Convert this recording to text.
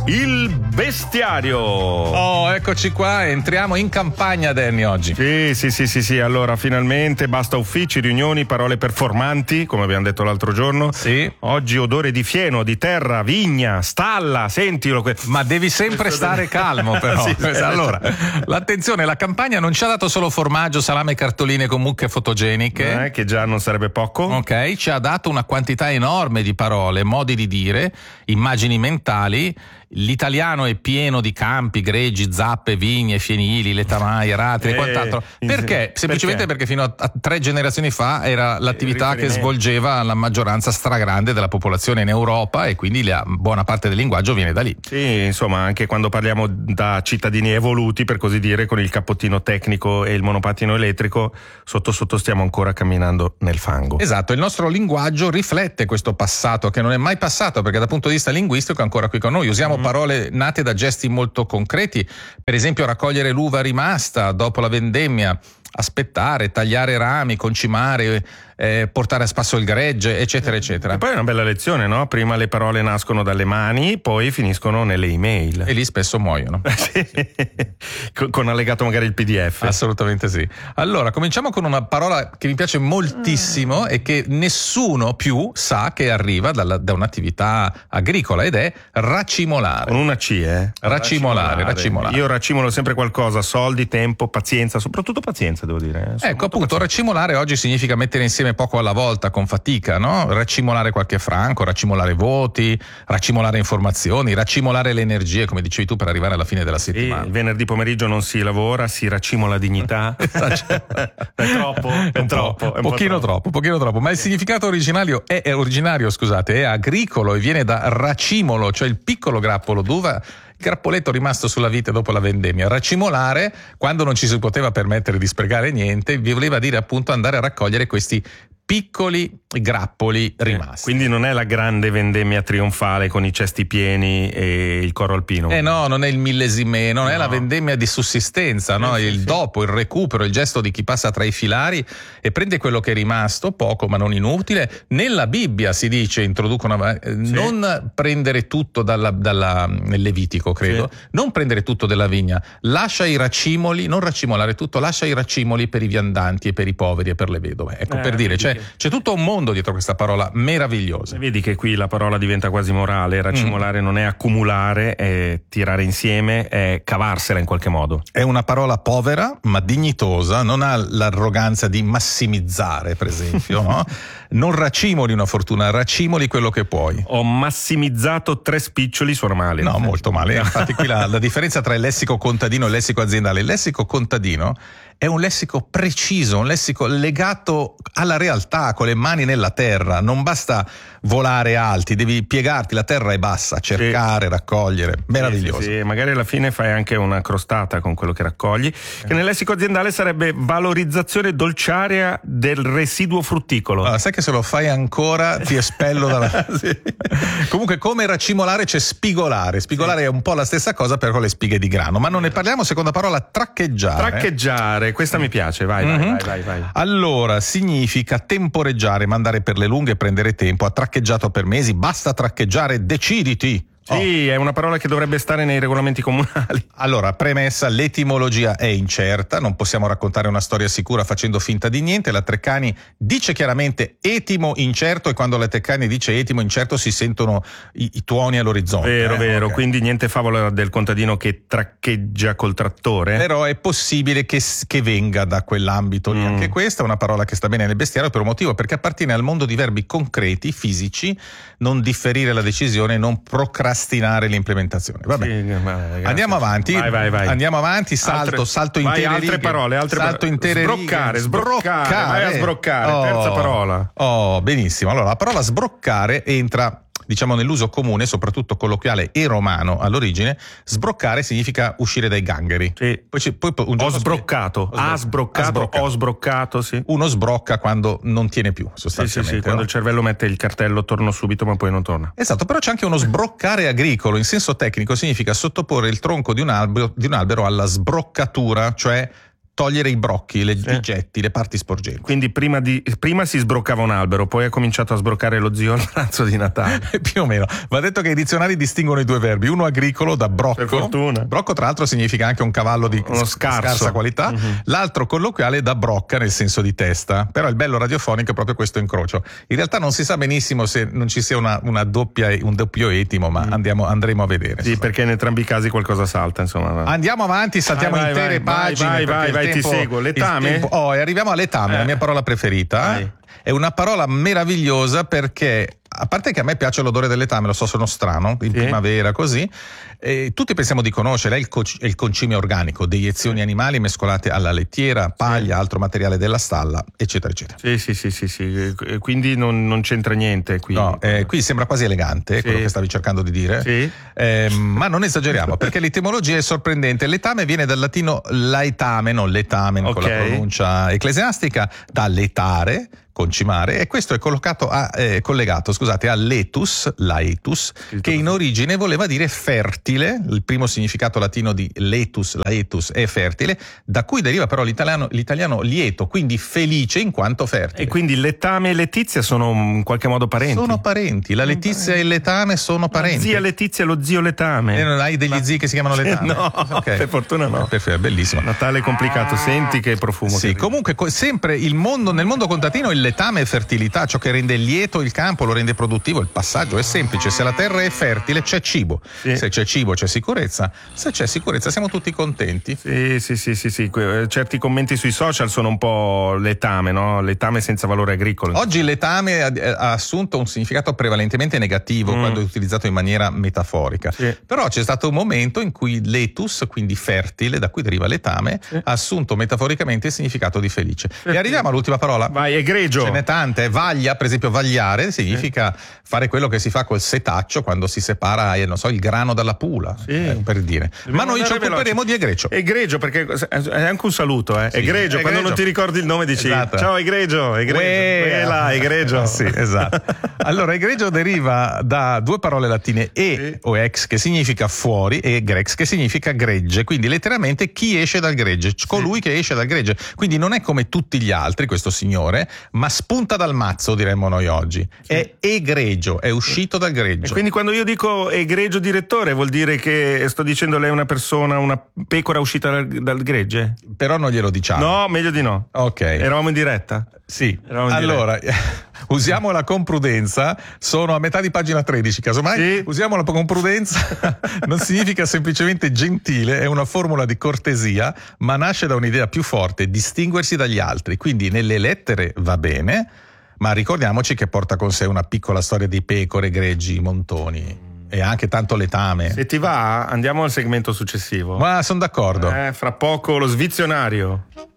Il bestiario. Oh, eccoci qua, entriamo in campagna, Danny, oggi. Sì. Allora, finalmente basta uffici, riunioni, parole performanti, come abbiamo detto l'altro giorno. Sì. Oggi odore di fieno, di terra, vigna, stalla, sentilo. Ma devi sempre stare calmo, però. Sì. Allora, l'attenzione, la campagna non ci ha dato solo formaggio, salame e cartoline con mucche fotogeniche. Che già non sarebbe poco. Ok, ci ha dato una quantità enorme di parole, modi di dire, immagini mentali. L'italiano è pieno di campi, greggi, zappe, vigne, fienili, letamaie, ratri e quant'altro. Perché? Semplicemente perché fino a 3 generazioni fa era l'attività che svolgeva la maggioranza stragrande della popolazione in Europa, e quindi la buona parte del linguaggio viene da lì. Sì, insomma, anche quando parliamo da cittadini evoluti, per così dire, con il cappottino tecnico e il monopattino elettrico, sotto stiamo ancora camminando nel fango. Esatto, il nostro linguaggio riflette questo passato che non è mai passato, perché dal punto di vista linguistico è ancora qui con noi. Usiamo parole nate da gesti molto concreti, per esempio raccogliere l'uva rimasta dopo la vendemmia, aspettare, tagliare rami, concimare, portare a spasso il gregge, eccetera eccetera. E poi è una bella lezione, no? Prima le parole nascono dalle mani, poi finiscono nelle email. E lì spesso muoiono. Con allegato magari il PDF. Assolutamente sì. Allora, cominciamo con una parola che mi piace moltissimo e che nessuno più sa che arriva da un'attività agricola, ed è racimolare. Con una C, Racimolare. Io racimolo sempre qualcosa: soldi, tempo, pazienza, soprattutto pazienza, devo dire. Ecco, appunto, racimolare oggi significa mettere insieme poco alla volta, con fatica, no? Racimolare qualche franco, racimolare voti, racimolare informazioni, racimolare le energie, come dicevi tu, per arrivare alla fine della settimana. Il venerdì pomeriggio non si lavora, si racimola dignità. È troppo? È troppo. Pochino troppo. Ma il significato originario è agricolo e viene da racimolo, cioè il piccolo grappolo d'uva, grappoletto rimasto sulla vite dopo la vendemmia. Racimolare, quando non ci si poteva permettere di sprecare niente, vi voleva dire appunto andare a raccogliere questi piccoli grappoli rimasti. Quindi non è la grande vendemmia trionfale con i cesti pieni e il coro alpino. No, non è il millesime, non è la vendemmia di sussistenza, no? Dopo, il recupero, il gesto di chi passa tra i filari e prende quello che è rimasto, poco ma non inutile. Nella Bibbia si dice, introducono non prendere tutto nel Levitico, credo, non prendere tutto della vigna, lascia i racimoli, non racimolare tutto, lascia i racimoli per i viandanti e per i poveri e per le vedove. Ecco, per dire, c'è tutto un mondo dietro questa parola meravigliosa. Vedi che qui la parola diventa quasi morale. Racimolare non è accumulare, è tirare insieme, è cavarsela in qualche modo. È una parola povera ma dignitosa, non ha l'arroganza di massimizzare, per esempio, no? Non racimoli una fortuna, racimoli quello che puoi. Ho massimizzato 3 spiccioli, suona male. No, molto male. Infatti qui la differenza tra il lessico contadino e il lessico aziendale. Il lessico contadino è un lessico preciso, un lessico legato alla realtà, con le mani nella terra. Non basta volare alti, devi piegarti, la terra è bassa, cercare, raccogliere. Meraviglioso. Sì, magari alla fine fai anche una crostata con quello che raccogli, che nel lessico aziendale sarebbe valorizzazione dolciaria del residuo frutticolo. Allora, sai che se lo fai ancora ti espello dalla... Comunque, come racimolare c'è spigolare. Spigolare è un po' la stessa cosa, però con le spighe di grano. Ma non ne parliamo. Seconda parola, traccheggiare. Questa mi piace, vai. Allora, significa temporeggiare, mandare per le lunghe, prendere tempo. Ha traccheggiato per mesi, basta traccheggiare, deciditi. Sì, è una parola che dovrebbe stare nei regolamenti comunali. Allora, premessa, l'etimologia è incerta, non possiamo raccontare una storia sicura facendo finta di niente. La Treccani dice chiaramente etimo incerto, e quando la Treccani dice etimo incerto si sentono i tuoni all'orizzonte. Vero, okay. Quindi niente favola del contadino che traccheggia col trattore. Però è possibile che venga da quell'ambito lì. Anche questa è una parola che sta bene nel bestiario per un motivo, perché appartiene al mondo di verbi concreti, fisici, non differire la decisione, non procrastinare l'implementazione. Vabbè. Sì, andiamo avanti. Vai. Andiamo avanti, salto in righe. Altre parole. Sbroccare. Vai a sbroccare. Terza parola. Benissimo. Allora, la parola sbroccare entra, diciamo, nell'uso comune, soprattutto colloquiale e romano all'origine. Sbroccare significa uscire dai gangheri. Sì. Poi un ho sbroccato. Ho sbroccato, sì. Uno sbrocca quando non tiene più, sostanzialmente. Sì, quando il cervello mette il cartello torno subito, ma poi non torna. Esatto, però c'è anche uno sbroccare agricolo. In senso tecnico significa sottoporre il tronco di un albero alla sbroccatura, cioè togliere i brocchi, i getti, le parti sporgenti. Quindi prima si sbroccava un albero, poi ha cominciato a sbroccare lo zio al pranzo di Natale. Più o meno. Va detto che i dizionari distinguono i due verbi, uno agricolo da brocco. Per fortuna. Brocco tra l'altro significa anche un cavallo di scarsa qualità, l'altro colloquiale da brocca nel senso di testa. Però il bello radiofonico è proprio questo incrocio. In realtà non si sa benissimo se non ci sia un doppio etimo, ma andremo a vedere. Sì, perché in entrambi i casi qualcosa salta, insomma. Andiamo avanti, saltiamo intere pagine. Vai, ti seguo. Letame? E arriviamo a letame, la mia parola preferita. Vai. È una parola meravigliosa perché, a parte che a me piace l'odore del letame, lo so, sono strano, in primavera così, tutti pensiamo di conoscere, è il concime organico, deiezioni animali mescolate alla lettiera, paglia, altro materiale della stalla, eccetera, eccetera. Sì. Quindi non c'entra niente qui. No, qui sembra quasi elegante, quello che stavi cercando di dire, sì. Ma non esageriamo, perché l'etimologia è sorprendente. Letame viene dal latino laetame, non letame, con la pronuncia ecclesiastica, da letare, concimare, e questo è collegato a letus, laetus, che in origine voleva dire fertile. Il primo significato latino di letus, laetus, è fertile, da cui deriva però l'italiano lieto, quindi felice in quanto fertile. E quindi letame e Letizia sono in qualche modo parenti? Sono parenti, la Letizia e il letame sono parenti. La zia Letizia e lo zio Letame. E non hai degli zii che si chiamano Letame? No, per fortuna no. Perfetto, bellissimo. Natale è complicato, senti che profumo. Sì, comunque sempre nel mondo contadino il letame è fertilità, ciò che rende lieto il campo, lo rende produttivo. Il passaggio è semplice: se la terra è fertile c'è cibo, se c'è cibo c'è sicurezza, se c'è sicurezza siamo tutti contenti. Sì. Certi commenti sui social sono un po' letame, no? Letame senza valore agricolo. Oggi il letame ha assunto un significato prevalentemente negativo quando è utilizzato in maniera metaforica, però c'è stato un momento in cui letus, quindi fertile, da cui deriva letame, ha assunto metaforicamente il significato di felice. E arriviamo all'ultima parola. Vai, egregio. Ce n'è tante. Vaglia, per esempio, vagliare significa fare quello che si fa col setaccio quando si separa, il grano dalla pula, per dire. Ma noi ci occuperemo di egregio. Egregio, perché è anche un saluto, egregio. Quando non ti ricordi il nome dici ciao egregio. Egregio. Sì, esatto. Allora, egregio deriva da due parole latine, o ex, che significa fuori, e grex, che significa gregge. Quindi letteralmente chi esce dal gregge, colui che esce dal gregge. Quindi non è come tutti gli altri, questo signore, ma spunta dal mazzo, diremmo noi oggi. È egregio, è uscito dal greggio. E quindi quando io dico egregio direttore vuol dire che sto dicendo lei è una persona, una pecora uscita dal gregge? Però non glielo diciamo. No, meglio di no. Ok. Eravamo in diretta? Sì. Allora, usiamola con prudenza. Sono a metà di pagina 13, casomai. Usiamola con prudenza. Non significa semplicemente gentile, è una formula di cortesia, ma nasce da un'idea più forte: distinguersi dagli altri. Quindi nelle lettere va bene, ma ricordiamoci che porta con sé una piccola storia di pecore, greggi, montoni e anche tanto letame. Se ti va, andiamo al segmento successivo. Ma sono d'accordo. Fra poco lo svizionario.